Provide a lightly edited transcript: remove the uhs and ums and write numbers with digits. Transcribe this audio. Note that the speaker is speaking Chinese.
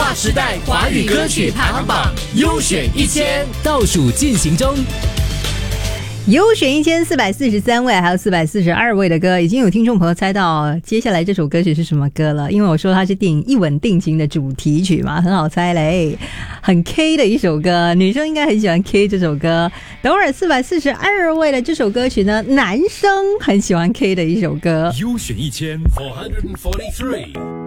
划时代华语歌曲排行榜优选1000倒数进行中。 优选1443位，还有442位的歌，已经有听众朋友猜到接下来这首歌曲是什么歌了，因为我说它是电影《一吻定情》的主题曲嘛，很好猜嘞，很 K 的一首歌，女生应该很喜欢 K 这首歌。等会儿442位的这首歌曲呢，男生很喜欢 K 的一首歌。 优选1443